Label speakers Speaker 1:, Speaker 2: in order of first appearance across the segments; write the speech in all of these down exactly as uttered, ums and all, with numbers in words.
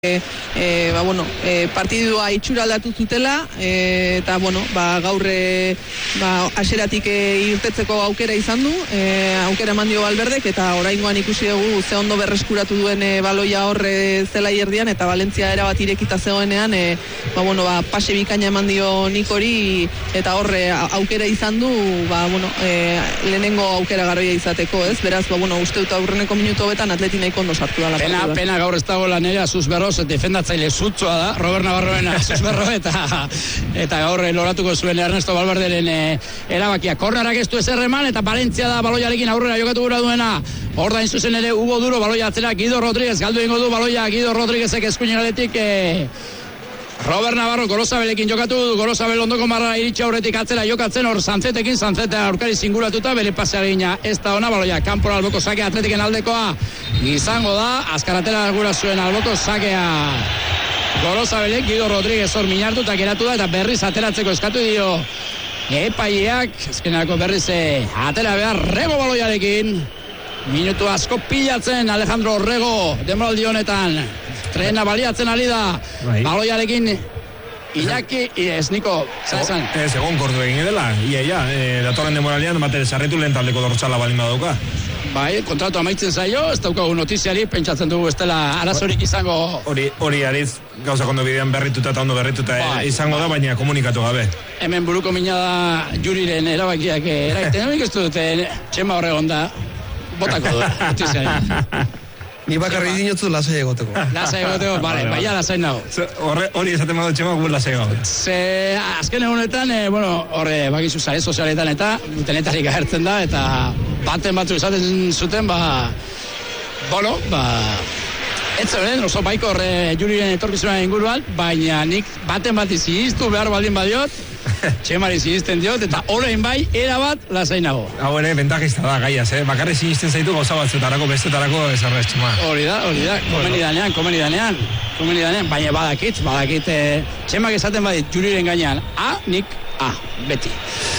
Speaker 1: E, e, ba, bueno, e, partidua itxura aldatu zutela e, eta bueno, ba, gaur e, ba, aseratik e, irtetzeko aukera izan du, e, aukera eman dio Alberdek eta oraingoan ikusi dugu ze ondo berreskuratu duen e, baloia horre zelai erdian eta Valentzia erabat irekita zegoenean e, ba, bueno, ba, pase bikaina eman dio Nikori eta horre aukera izan du ba, bueno, e, lehenengo aukera garroia izateko, ez? Beraz, ba, bueno, uste dut aurreneko minutu hobetan Atleti nahiko ondo sartu da.
Speaker 2: Pena, pena gaur ez dago lanera Susberro defendatzaile zutzoa da, Robert Navarroena Susberro eta eta gaur loratuko zuen Ernesto Valverderen e, erabakia. Kornerak ez du ezer eman eta Valentzia da baloiarekin aurrera jokatu gura duena. Ordain zuzen ere Hugo Duro baloia atzera Guido Rodríguez galdu ingo du baloia Guido Rodríguezek eskuin galetik e, Robert Navarro Gorosabelekin jokatu du, Gorosabel ondoko marra iritsi aurretik atzera jokatzen hor Santzetekin, Santzete aurkari singuratuta bere paseagina ez da ona baloia kanpora alboko sakea Atletiken aldekoa izango da, azkaratera gura zuen alboko sakea Gorosabelek, Guido Rodríguez hor minartu eta geratu da eta berriz ateratzeko eskatu dio epaileak, eskenako berriz atera behar Rego baloiarekin minutu asko pilatzen Alejandro Rego demoraldi honetan trena baliatzen ari da bai. Baloiarekin Iñaki ez Niko zazan
Speaker 3: ez egon kordu egin edela ia ia, e, datorren demoralian batere sarritu lehen taldeko dortzala balin badauka
Speaker 2: bai, kontratu amaitzen zaio ez daukagu notiziari, pentsatzen dugu ez dela arazorik izango
Speaker 3: hori hori ariz gauza kondo bidean berrituta eta ondo berrituta bai, izango bai. Da, baina komunikatu gabe
Speaker 2: hemen buruko mina da juriren erabakiak eraiten, nik ez dute Txema Horregon da botako du notiziari
Speaker 4: Ni bakarri dinotzu lasai egoteko.
Speaker 2: Lasai egoteko, bale, baina lasai nago.
Speaker 3: Hori esaten badu Txema gu lasai egoteko.
Speaker 2: Ze, azken egunetan, e, bueno, horre, bakizu sare sozialetan eta denetarik agertzen da, eta baten batzu esaten zuten, ba, bueno, ba, ez zeben, oso baiko horre juriren etorkizunaren inguruan, baina nik baten bat iziztu behar baldin badiot, Txemari sinisten diot, eta orain bai, erabat lasai nago.
Speaker 3: Hau ere, bentajista da, gaiaz, eh? Bakarri sinisten zaitu gauza batzutarako, bestetarako ezarrez, Txema.
Speaker 2: Hori da, hori da, komeni danean, komeni danean, komeni danean, baina badakit, badakit, eh, Txemak esaten badit, juriren gainean, A, nik, A, beti.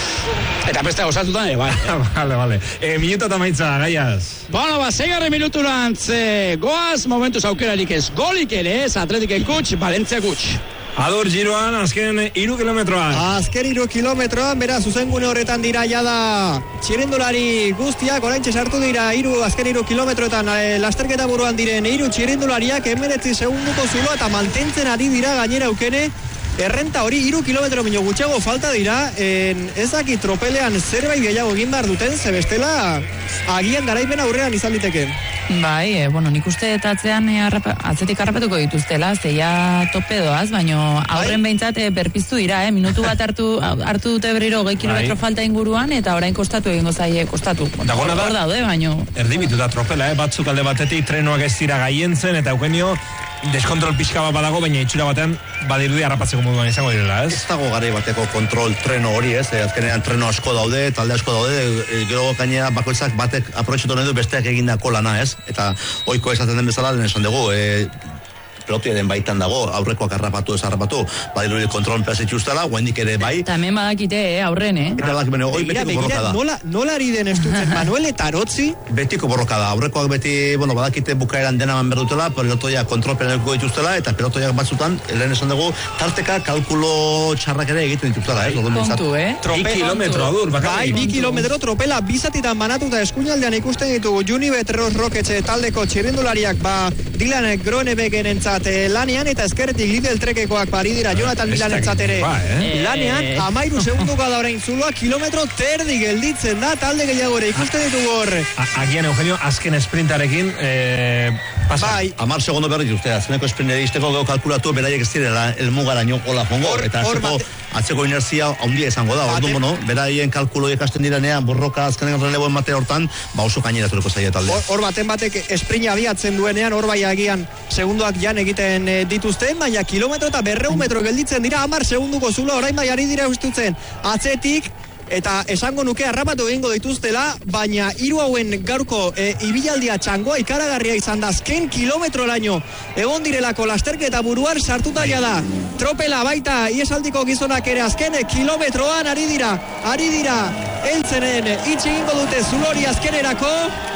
Speaker 2: Eta beste gauzatutan, eh, bai.
Speaker 3: Vale, vale. E, minuta eta maitza, gaiaz.
Speaker 2: Bueno, ba, zeigarre minuturantz, eh, goaz, momentuz aukerarik ez, golik ere ez, Atletiken kutx, Valentzia kutx.
Speaker 3: Ador giroan, azken iru kilometroan.
Speaker 4: Azken iru kilometroan, bera, zuzengune horretan dira jada txirindulari guztiak, oraintxe sartu dira iru, azken iru kilometroetan e, lasterketa buruan diren iru txirindulariak, emeretzi segunduko zulo eta mantentzen ari dira gainera aukene, errenta hori iru kilometro minio gutxago falta dira, en, ezaki tropelean zerbait gehiago egin behar duten, zebestela agian garaipen aurrean izan liteke.
Speaker 5: Bai, e, bueno, nik uste etatzean e, arrapa, atzetik harrapatuko dituztela, zeia tope doaz, baina aurren behintzat e, berpiztu dira, eh? Minutu bat hartu, hartu dute berriro gehi kilometro falta inguruan, eta orain kostatu egingo zaie, kostatu.
Speaker 3: Hor
Speaker 5: da, daude, baina...
Speaker 3: Erdibitu da tropela, eh? Batzuk alde batetik trenoak ez dira gaientzen, eta eukenio deskontrol pixka bat badago, baina itxura batean badirudi harrapatzeko moduan izango direla, ez?
Speaker 6: Ez dago garai bateko kontrol treno hori, ez? Azkenean treno asko daude, talde asko daude, e, gero gainera bakoitzak batek aprobetxatu nahi du besteak egindako lana, ez? Eta ohiko esaten den bezala, den esan dugu, e, pelotiaren baitan dago, aurrekoak harrapatu ez harrapatu, badirudi kontrol pez itxustela, guendik ere bai.
Speaker 5: Eta hemen badakite, eh, aurren, eh?
Speaker 6: Eta badakite, bene, hoi betiko borroka da.
Speaker 4: Nola, nola ari den estutzen Manuel eta Arotzi?
Speaker 6: Betiko borroka da, aurrekoak beti, bueno, badakite bukaeran dena man berdutela, pelotoia kontrol penelko dituztela, eta pelotoiak batzutan, lehen esan dugu, tarteka kalkulo txarrak ere egiten dituztela, eh?
Speaker 5: Kontu, eh?
Speaker 3: Bi kilometro adur,
Speaker 4: bai, bi kilometro tropela bizatitan banatuta eskuinaldean ikusten ditugu Junibet Ross Rockets taldeko txirrindulariak, ba, Dylan Gronebeken entzat lanean eta ezkerretik Lidl trekekoak pari dira Jonathan Milan entzat ere lanean, amairu segunduka da orain zuloa, kilometro terdi gelditzen da, talde gehiago ere ikusten ditugu hor.
Speaker 3: Agian, Eugenio, azken sprintarekin eh, pasa.
Speaker 6: Bai. Amar segundo berri uste, azkeneko sprinteri izteko gau kalkulatu, beraiek ez direla elmugara nio hola jongo, eta atzeko, atzeko inerzia handia izango da, orduan, bueno, beraien kalkuloiek ikasten direnean, borroka azkenen releboen mate hortan, ba oso gaineratureko zaila talde.
Speaker 4: Hor baten batek esprinta abiatzen duenean, hor bai agian segundoak jan egiten e, dituzten, baina kilometro eta berreun metro gelditzen dira, amar segunduko zulo, orain bai ari dira ustutzen atzetik, eta esango nuke harrapatu egingo dituztela, baina hiru hauen gaurko e, ibilaldia txangoa ikaragarria izan da, azken kilometro laino egon direlako lasterketa buruan sartuta da, tropela baita iesaldiko gizonak ere azken kilometroan ari dira, ari dira, eltzenen itxi egingo dute zulori azkenerako,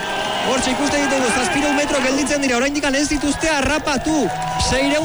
Speaker 4: Hortxe ikuste ditugu, zazpireun metro gelditzen dira, oraindik ez dituzte harrapatu. Seireun